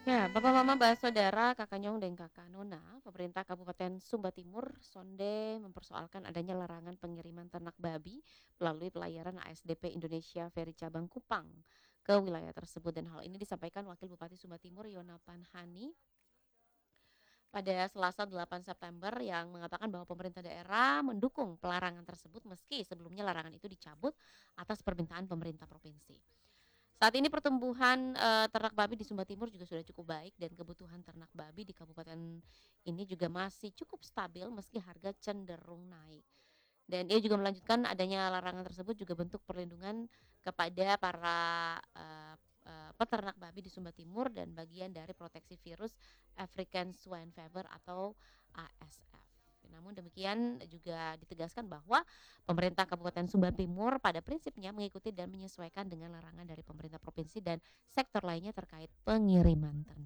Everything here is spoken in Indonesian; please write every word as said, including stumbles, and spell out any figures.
Ya, Bapak Mama Saudara, Kakak Nyong dan Kakak Nona, pemerintah Kabupaten Sumba Timur, Sonde mempersoalkan adanya larangan pengiriman ternak babi melalui pelayaran A S D P Indonesia Ferry Cabang Kupang ke wilayah tersebut dan hal ini disampaikan Wakil Bupati Sumba Timur Yonapan Hani pada Selasa delapan September yang mengatakan bahwa pemerintah daerah mendukung pelarangan tersebut meski sebelumnya larangan itu dicabut atas permintaan pemerintah provinsi. Saat ini pertumbuhan, eee, ternak babi di Sumba Timur juga sudah cukup baik dan kebutuhan ternak babi di kabupaten ini juga masih cukup stabil meski harga cenderung naik. Dan ia juga melanjutkan adanya larangan tersebut juga bentuk perlindungan kepada para, eee eee, peternak babi di Sumba Timur dan bagian dari proteksi virus African Swine Fever atau A S F. Namun demikian juga ditegaskan bahwa pemerintah Kabupaten Sumba Timur pada prinsipnya mengikuti dan menyesuaikan dengan larangan dari pemerintah provinsi dan sektor lainnya terkait pengiriman ternak.